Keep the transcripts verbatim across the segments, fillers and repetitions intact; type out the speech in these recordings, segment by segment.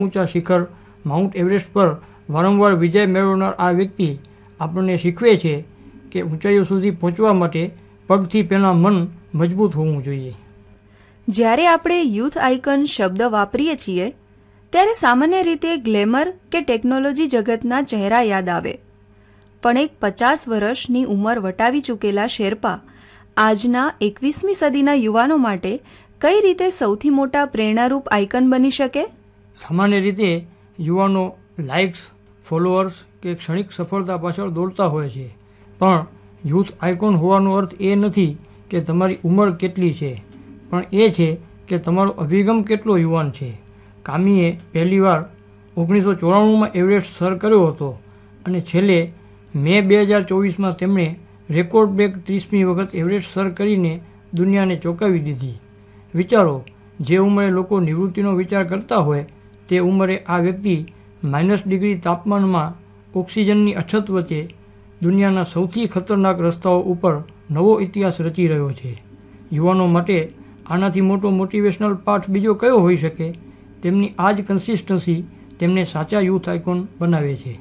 ઊંચા શિખર mount Everest પર વારંવાર વિજય મેળવનાર આ વ્યક્તિ આપણને શીખવે છે કે ઊંચાઈઓ સુધી પહોંચવા માટે પગથી પહેલાં મન મજબૂત હોવું જોઈએ. જ્યારે આપણે યુથ આઇકન શબ્દ વાપરીએ છીએ ત્યારે સામાન્ય રીતે ગ્લેમર કે ટેકનોલોજી જગતના ચહેરા યાદ આવે, પણ એક પચાસ વર્ષની ઉંમર વટાવી ચૂકેલા શેરપા આજના એકવીસમી સદીના યુવાનો માટે કઈ રીતે સૌથી મોટા પ્રેરણારૂપ આઇકન બની શકે? સામાન્ય રીતે યુવાનો લાઇક્સ, ફોલોઅર્સ કે ક્ષણિક સફળતા પાછળ દોડતા હોય છે, પણ યુથ આઇકોન હોવાનો અર્થ એ નથી કે તમારી ઉંમર કેટલી છે, પણ એ છે કે તમારો અભિગમ કેટલો યુવાન છે. કામીએ પહેલીવાર ઓગણીસો ચોરાણુંમાં એવરેસ્ટ સર કર્યો હતો અને છેલ્લે મે બે હજાર ચોવીસમાં તેમણે રેકોર્ડ બ્રેક ત્રીસમી વખત એવરેસ્ટ સર કરીને દુનિયાને ચોંકાવી દીધી. વિચારો, જે ઉંમરે લોકો નિવૃત્તિનો વિચાર કરતા હોય તે ઉંમરે આ વ્યક્તિ માઇનસ ડિગ્રી તાપમાનમાં ઓક્સિજનની અછત વચ્ચે દુનિયાના સૌથી ખતરનાક રસ્તાઓ ઉપર નવો ઇતિહાસ રચી રહ્યો છે. યુવાનો માટે આનાથી મોટો મોટિવેશનલ પાઠ બીજો કયો હોઈ શકે? તેમની આ જ કન્સિસ્ટન્સી તેમને સાચા યુથ આઇકોન બનાવે છે.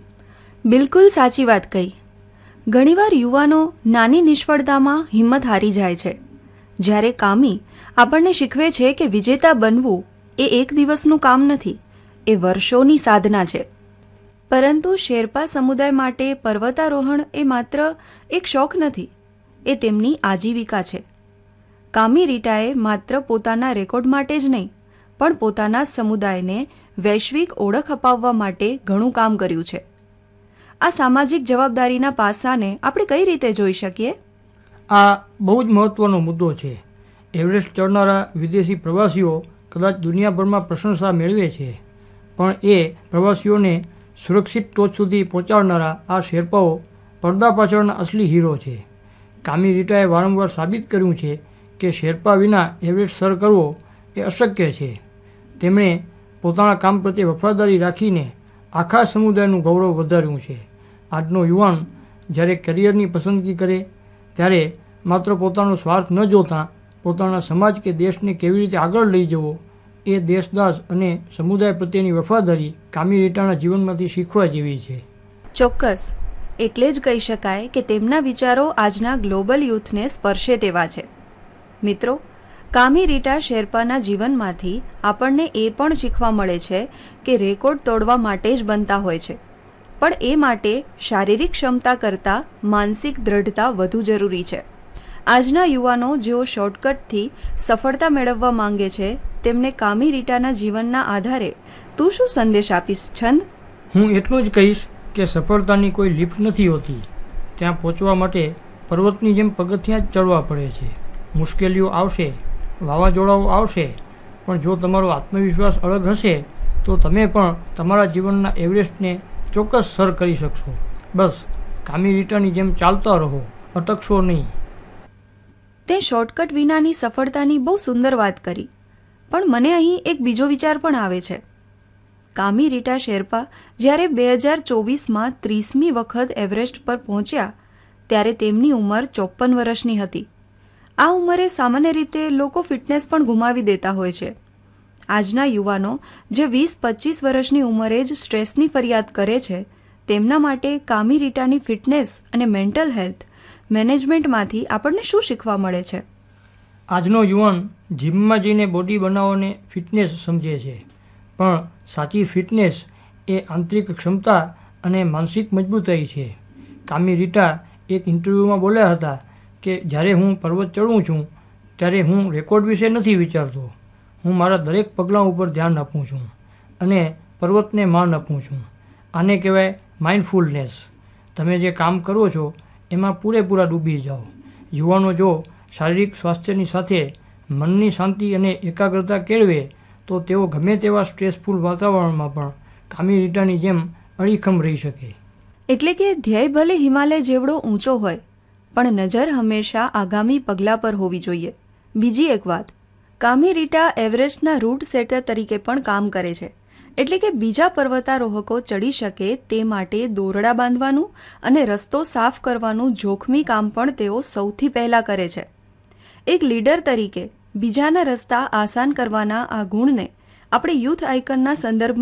બિલકુલ સાચી વાત કહી. ઘણીવાર યુવાનો નાની નિષ્ફળતામાં હિંમત હારી જાય છે, જ્યારે કામી આપણને શીખવે છે કે વિજેતા બનવું એ એક દિવસનું કામ નથી, એ વર્ષોની સાધના છે. પરંતુ શેરપા સમુદાય માટે પર્વતારોહણ એ માત્ર એક શોખ નથી, એ તેમની આજીવિકા છે. કામી રીટાએ માત્ર પોતાના રેકોર્ડ માટે જ નહીં પણ પોતાના સમુદાયને વૈશ્વિક ઓળખ અપાવવા માટે ઘણું કામ કર્યું છે. આ સામાજિક જવાબદારીના પાસાને આપણે કઈ રીતે જોઈ શકીએ? આ બહુ જ મહત્ત્વનો મુદ્દો છે. એવરેસ્ટ ચડનારા વિદેશી પ્રવાસીઓ કદાચ દુનિયાભરમાં પ્રશંસા મેળવે છે, પણ એ પ્રવાસીઓને સુરક્ષિત ટોચ સુધી પહોંચાડનારા આ શેરપાઓ પડદા પાછળના અસલી હીરો છે. કામી રીટાએ વારંવાર સાબિત કર્યું છે કે શેરપા વિના એવરેસ્ટ સર કરવો એ અશક્ય છે. તેમણે પોતાના કામ પ્રત્યે વફાદારી રાખીને આખા સમુદાયનું ગૌરવ વધાર્યું છે. આજનો યુવાન જ્યારે કરિયરની પસંદગી કરે ત્યારે માત્ર પોતાનો સ્વાર્થ ન જોતા પોતાના સમાજ કે દેશને કેવી રીતે આગળ લઈ જવો એ દેશદાસ અને સમુદાય પ્રત્યેની વફાદારી કામી રીટાના જીવનમાંથી શીખવા જેવી છે. ચોક્કસ. એટલે જ કહી શકાય કે તેમના વિચારો આજના ગ્લોબલ યુથને સ્પર્શે તેવા છે. મિત્રો, કામી રીટા શેરપાના જીવનમાંથી આપણને એ પણ શીખવા મળે છે કે રેકોર્ડ તોડવા માટે જ બનતા હોય છે, પણ એ માટે શારીરિક ક્ષમતા કરતાં માનસિક દ્રઢતા વધુ જરૂરી છે. આજના યુવાનો જેઓ શોર્ટકટથી સફળતા મેળવવા માંગે છે તેમને કામી રીટાના જીવનના આધારે તું શું સંદેશ આપીશ છંદ? હું એટલું જ કહીશ કે સફળતાની કોઈ લિફ્ટ નથી હોતી. ત્યાં પહોંચવા માટે પર્વતની જેમ પગથિયાં જ ચડવા પડે છે. મુશ્કેલીઓ આવશે, વાવાઝોડાઓ આવશે, પણ જો તમારો આત્મવિશ્વાસ અડગ હશે તો તમે પણ તમારા જીવનના એવરેસ્ટને ચોક્કસ સર કરી શકશો. બસ કામી રીટાની જેમ ચાલતા રહો, અટકશો નહીં. તે શોર્ટકટ વિનાની સફળતાની બહુ સુંદર વાત કરી, પણ મને અહીં એક બીજો વિચાર પણ આવે છે. કામી રીટા શેરપા જ્યારે બે હજાર ચોવીસમાં ત્રીસમી વખત એવરેસ્ટ પર પહોંચ્યા ત્યારે તેમની ઉંમર ચોપન વર્ષની હતી. આ ઉંમરે સામાન્ય રીતે લોકો ફિટનેસ પણ ગુમાવી દેતા હોય છે. આજના યુવાનો જે વીસ પચીસ વર્ષની ઉંમરે જ સ્ટ્રેસની ફરિયાદ કરે છે તેમના માટે કામી રીટાની ફિટનેસ અને મેન્ટલ હેલ્થ મેનેજમેન્ટમાંથી આપણને શું શીખવા મળે છે? આજનો યુવાન જીમમાં જઈને બોડી બનાવવાને ફિટનેસ સમજે છે, પણ સાચી ફિટનેસ એ આંતરિક ક્ષમતા અને માનસિક મજબૂતાઈ છે. કામી રીટા એક ઇન્ટરવ્યૂમાં બોલ્યા હતા કે જ્યારે હું પર્વત ચડું છું ત્યારે હું રેકોર્ડ વિશે નથી વિચારતો, હું મારા દરેક પગલાં ઉપર ધ્યાન આપું છું અને પર્વતને માન આપું છું. આને કહેવાય માઇન્ડફુલનેસ. તમે જે કામ કરો છો એમાં પૂરેપૂરા ડૂબી જાઓ. યુવાનો જો શારીરિક સ્વાસ્થ્યની સાથે મનની શાંતિ અને એકાગ્રતા કેળવે તો તેઓ ગમે તેવા સ્ટ્રેસફુલ વાતાવરણમાં પણ કામી રીટાની જેમ અડીખમ રહી શકે. એટલે કે ધ્યેય ભલે હિમાલય જેવડો ઊંચો હોય પણ નજર હંમેશા આગામી પગલાં પર હોવી જોઈએ. બીજી એક વાત, કામી રીટા એવરેસ્ટના રૂટ સેટર તરીકે પણ કામ કરે છે. એટલે કે બીજા પર્વતારોહકો ચડી શકે તે માટે દોરડા બાંધવાનું અને રસ્તો સાફ કરવાનું જોખમી કામ પણ તેઓ સૌથી પહેલાં કરે છે. એક લીડર તરીકે બીજાના રસ્તા આસાન કરવાના આ ગુણને આપણે યુથ આઇકનના સંદર્ભમાં